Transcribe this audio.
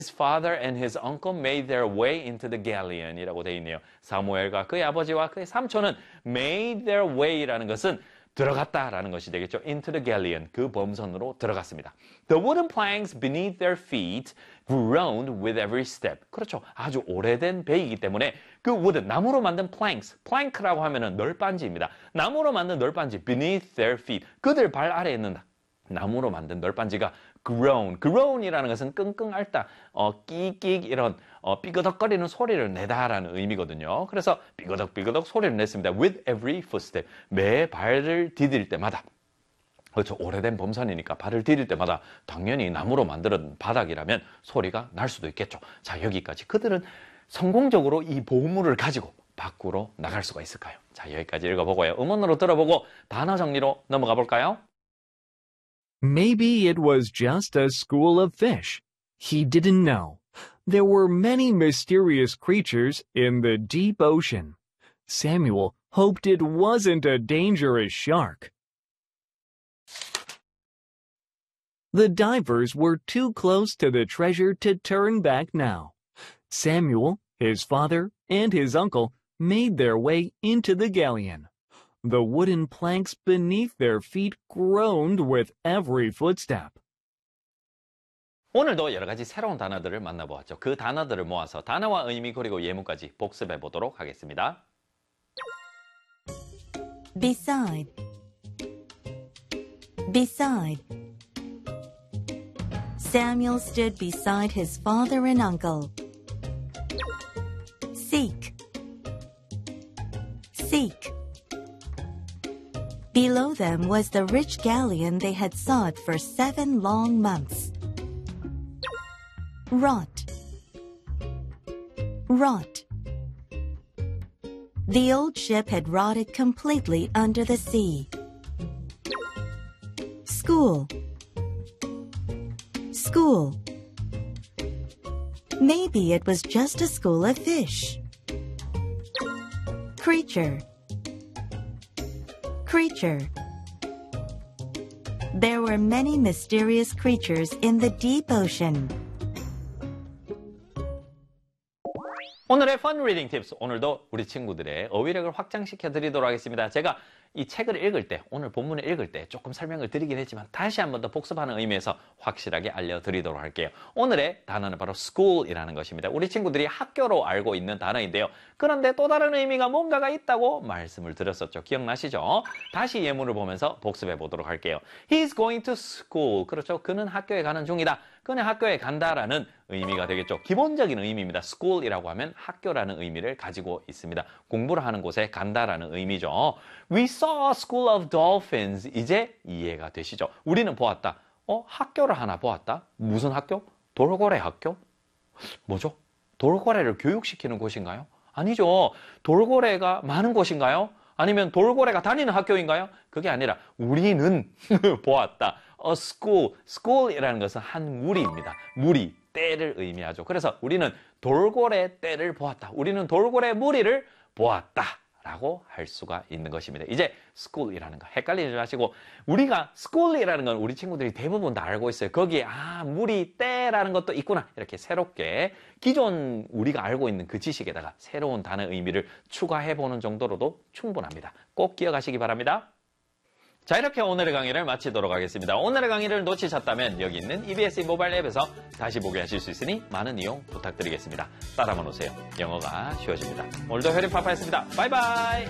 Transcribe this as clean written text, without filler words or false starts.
His father and his uncle made their way into the galleon이라고 되어 있네요. 사무엘과 그의 아버지와 그의 삼촌은 made their way라는 것은 들어갔다라는 것이 되겠죠. Into the galleon, 그 범선으로 들어갔습니다. The wooden planks beneath their feet groaned with every step. 그렇죠. 아주 오래된 배이기 때문에 그 wooden, 나무로 만든 planks, plank라고 하면은 널빤지입니다. 나무로 만든 널빤지, beneath their feet, 그들 발 아래에 있는 나무로 만든 널빤지가 groan이라는 것은 끙끙 앓다, 끼익 이런 삐그덕거리는 소리를 내다라는 의미거든요. 그래서 삐그덕 소리를 냈습니다. With every footstep, 매 발을 디딜 때마다. 그렇죠. 오래된 범선이니까 발을 디딜 때마다 당연히 나무로 만들어진 바닥이라면 소리가 날 수도 있겠죠. 자, 여기까지. 그들은 성공적으로 이 보물을 가지고 밖으로 나갈 수가 있을까요? 자, 여기까지 읽어보고요. 음원으로 들어보고 단어 정리로 넘어가 볼까요? Maybe it was just a school of fish. He didn't know. There were many mysterious creatures in the deep ocean. Samuel hoped it wasn't a dangerous shark. The divers were too close to the treasure to turn back now. Samuel, his father, and his uncle made their way into the galleon. The wooden planks beneath their feet groaned with every footstep. 오늘도 여러 가지 새로운 단어들을 만나보았죠. 그 단어들을 모아서 단어와 의미 그리고 예문까지 복습해 보도록 하겠습니다. Beside. Beside. Samuel stood beside his father and uncle. Seek. Seek. Below them was the rich galleon they had sought for 7 long months. Rot. Rot. The old ship had rotted completely under the sea. School. School. Maybe it was just a school of fish. Creature. Creature. There were many mysterious creatures in the deep ocean. 오늘의 Fun Reading Tips, 오늘도 우리 친구들의 어휘력을 확장시켜 드리도록 하겠습니다. 제가 이 책을 읽을 때, 오늘 본문을 읽을 때 조금 설명을 드리긴 했지만 다시 한 번 더 복습하는 의미에서 확실하게 알려드리도록 할게요. 오늘의 단어는 바로 school이라는 것입니다. 우리 친구들이 학교로 알고 있는 단어인데요. 그런데 또 다른 의미가 뭔가가 있다고 말씀을 드렸었죠. 기억나시죠? 다시 예문을 보면서 복습해 보도록 할게요. He's going to school. 그렇죠. 그는 학교에 가는 중이다. 그는 학교에 간다라는 의미가 되겠죠. 기본적인 의미입니다. school이라고 하면 학교라는 의미를 가지고 있습니다. 공부를 하는 곳에 간다라는 의미죠. We saw a school of dolphins. 이제 이해가 되시죠? 우리는 보았다. 학교를 하나 보았다. 무슨 학교? 돌고래 학교? 뭐죠? 돌고래를 교육시키는 곳인가요? 아니죠. 돌고래가 많은 곳인가요? 아니면 돌고래가 다니는 학교인가요? 그게 아니라 우리는 보았다. A school, school이라는 것은 한 무리입니다. 무리, 떼를 의미하죠. 그래서 우리는 돌고래 떼를 보았다. 우리는 돌고래 무리를 보았다. 라고 할 수가 있는 것입니다. 이제 school이라는 거 헷갈리지 마시고, 우리가 school이라는 건 우리 친구들이 대부분 다 알고 있어요. 거기에 무리, 떼라는 것도 있구나. 이렇게 새롭게 기존 우리가 알고 있는 그 지식에다가 새로운 단어 의미를 추가해보는 정도로도 충분합니다. 꼭 기억하시기 바랍니다. 자, 이렇게 오늘의 강의를 마치도록 하겠습니다. 오늘의 강의를 놓치셨다면 여기 있는 EBS 모바일 앱에서 다시 보게 하실 수 있으니 많은 이용 부탁드리겠습니다. 따라만 오세요. 영어가 쉬워집니다. 오늘도 혜린파파였습니다. 바이바이.